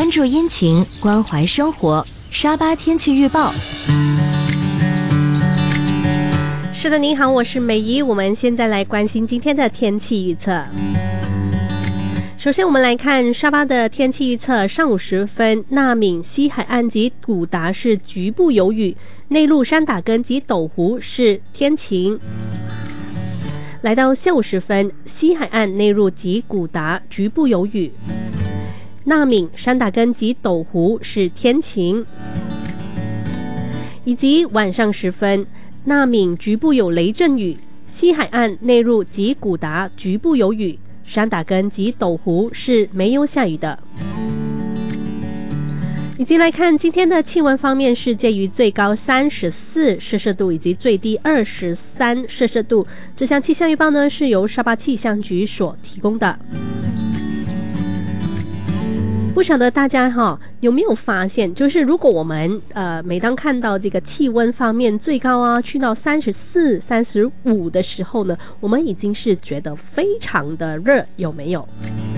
关注阴晴，关怀生活。沙巴天气预报。 是的，您好，我是美仪。我们现在来关心今天的天气预测。首先我们来看沙巴的天气预测，上午时分，纳敏、西海岸及古达是局部有雨，内陆山打根及斗湖是天晴。来到下午时分，西海岸、内陆及古达局部有雨，纳敏、山打根及斗湖是天晴。以及晚上时分，纳敏局部有雷阵雨，西海岸、内陆及古达局部有雨，山打根及斗湖是没有下雨的。以及来看今天的气温方面，是介于最高34摄氏度以及最低23摄氏度。这项气象预报呢是由沙巴气象局所提供的。不晓得大家有没有发现，就是如果我们每当看到这个气温方面最高啊去到34、35的时候呢，我们已经是觉得非常的热，有没有？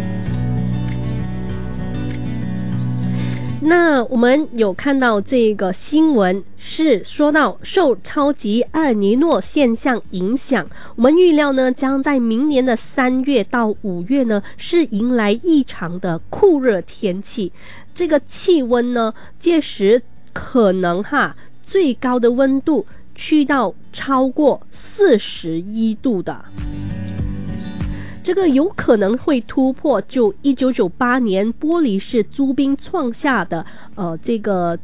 那我们有看到这个新闻是说到受超级阿尔尼诺现象影响，我们预料呢将在明年的3月到5月呢是迎来异常的酷热天气，这个气温呢届时可能最高的温度去到超过41度的。这个有可能会突破就1998年波里士租兵创下的这个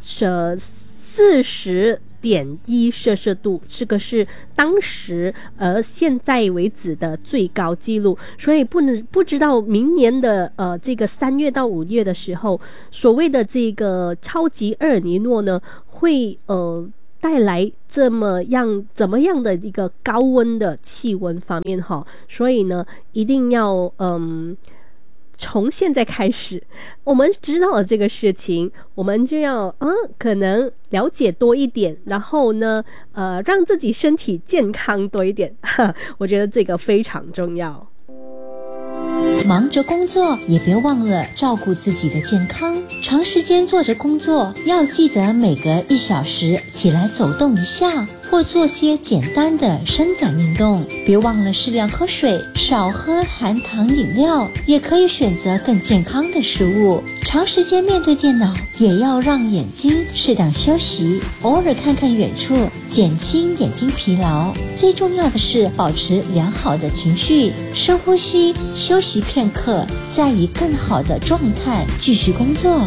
40.1摄氏度，这个是当时现在为止的最高纪录。所以不知道明年的这个3月到5月的时候，所谓的这个超级厄尔尼诺呢会带来怎么样的一个高温的气温方面所以呢一定要从现在开始，我们知道了这个事情，我们就要可能了解多一点，然后呢让自己身体健康多一点我觉得这个非常重要。 忙着工作也别忘了照顾自己的健康，长时间坐着工作要记得每隔1小时起来走动一下，或做些简单的伸展运动。别忘了适量喝水，少喝含糖饮料，也可以选择更健康的食物。长时间面对电脑也要让眼睛适当休息，偶尔看看远处，减轻眼睛疲劳。最重要的是保持良好的情绪，深呼吸，休息片刻，再以更好的状态继续工作。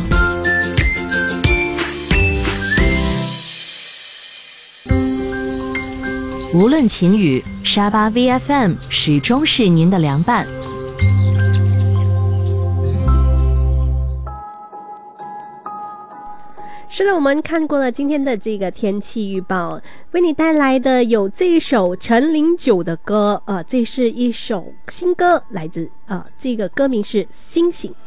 无论晴雨，沙巴 VFM 始终是您的良伴。 是的，我们看过了今天的这个天气预报，为你带来的有这一首陈零九的歌，这是一首新歌，来自这个歌名是《星星》。